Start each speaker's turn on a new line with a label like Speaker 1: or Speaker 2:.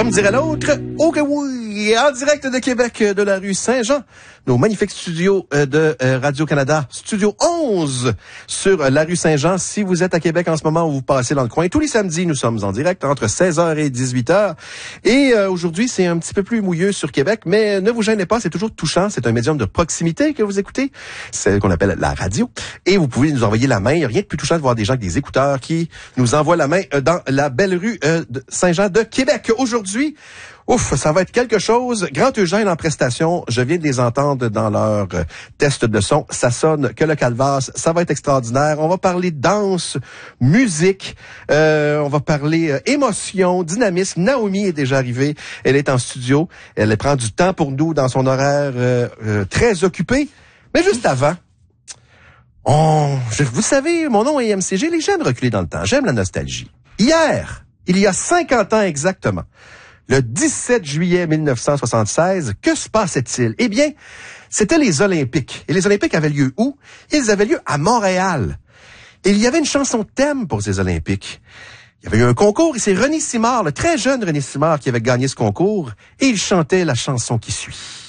Speaker 1: Comme dirait l'autre, oh que oui, en direct de Québec, de la rue Saint-Jean, nos magnifiques studios de Radio-Canada, Studio 11 sur la rue Saint-Jean. Si vous êtes à Québec en ce moment ou vous passez dans le coin, tous les samedis, nous sommes en direct entre 16h et 18h. Et aujourd'hui, c'est un petit peu plus mouilleux sur Québec, mais ne vous gênez pas, c'est toujours touchant. C'est un médium de proximité que vous écoutez, c'est ce qu'on appelle la radio. Et vous pouvez nous envoyer la main. Il n'y a rien de plus touchant de voir des gens avec des écouteurs qui nous envoient la main dans la belle rue de Saint-Jean de Québec. Aujourd'hui, ouf, ça va être quelque chose. Grand Eugène en prestation. Je viens de les entendre dans leur test de son. Ça sonne que le calvasse. Ça va être extraordinaire. On va parler danse, musique. On va parler émotion, dynamisme. Naomi est déjà arrivée. Elle est en studio. Elle prend du temps pour nous dans son horaire très occupé. Mais juste avant, vous savez, mon nom est MCG. J'aime reculer dans le temps. J'aime la nostalgie. Hier, il y a 50 ans exactement, le 17 juillet 1976, que se passait-il? Eh bien, c'était les Olympiques. Et les Olympiques avaient lieu où? Ils avaient lieu à Montréal. Et il y avait une chanson thème pour ces Olympiques. Il y avait eu un concours et c'est René Simard, le très jeune René Simard, qui avait gagné ce concours. Et il chantait la chanson qui suit.